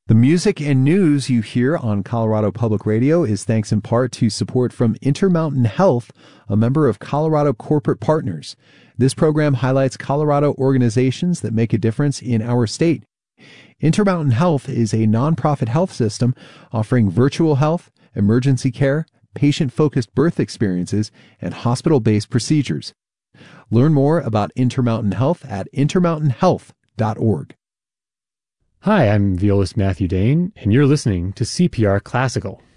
The music and news you hear on Colorado Public Radio is thanks in part to support from Intermountain Health, a member of Colorado Corporate Partners. This program highlights Colorado organizations that make a difference in our state. Intermountain Health is a nonprofit health system offering virtual health, emergency care, patient-focused birth experiences, and hospital-based procedures. Learn more about Intermountain Health at intermountainhealth.org. Hi, I'm violist Matthew Dane, and you're listening to CPR Classical.